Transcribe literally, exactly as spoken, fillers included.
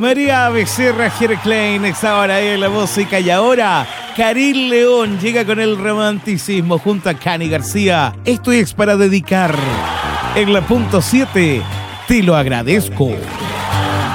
María Becerra Herclein está ahora ahí en la música. Y ahora, Karim León llega con el romanticismo junto a Cani García. Esto es para dedicar. En la punto siete, te lo agradezco.